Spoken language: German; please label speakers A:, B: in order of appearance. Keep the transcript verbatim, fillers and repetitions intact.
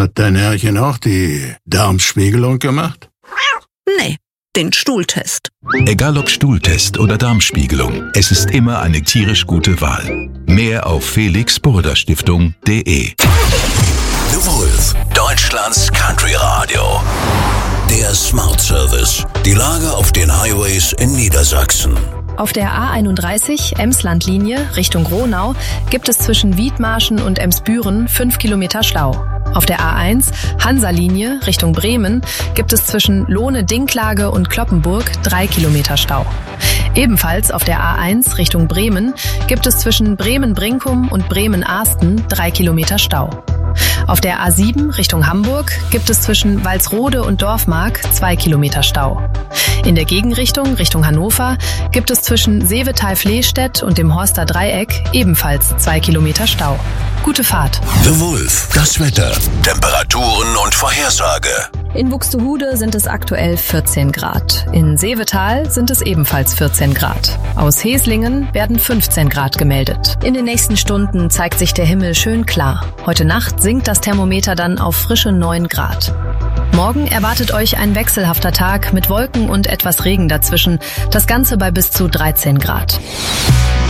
A: Hat dein Herrchen auch die Darmspiegelung gemacht?
B: Nee, den Stuhltest.
C: Egal ob Stuhltest oder Darmspiegelung, es ist immer eine tierisch gute Wahl. Mehr auf felix burda stiftung punkt de.
D: The Wolf, Deutschlands Country Radio. Der Smart Service. Die Lage auf den Highways in Niedersachsen.
E: Auf der A einunddreißig Emslandlinie Richtung Gronau gibt es zwischen Wiedmarschen und Emsbüren fünf Kilometer Stau. Auf der A eins Hansa-Linie Richtung Bremen gibt es zwischen Lohne-Dinklage und Cloppenburg drei Kilometer Stau. Ebenfalls auf der A eins Richtung Bremen gibt es zwischen Bremen-Brinkum und Bremen-Ahsten drei Kilometer Stau. Auf der A sieben Richtung Hamburg gibt es zwischen Walsrode und Dorfmark zwei Kilometer Stau. In der Gegenrichtung Richtung Hannover gibt es zwischen Seevetal-Flehstedt und dem Horster Dreieck ebenfalls zwei Kilometer Stau. Gute Fahrt.
D: The Wolf, das Wetter, Temperaturen und Vorhersage.
E: In Buxtehude sind es aktuell vierzehn Grad. In Seevetal sind es ebenfalls vierzehn Grad. Aus Heslingen werden fünfzehn Grad gemeldet. In den nächsten Stunden zeigt sich der Himmel schön klar. Heute Nacht sinkt das Thermometer dann auf frische neun Grad. Morgen erwartet euch ein wechselhafter Tag mit Wolken und etwas Regen dazwischen. Das Ganze bei bis zu dreizehn Grad.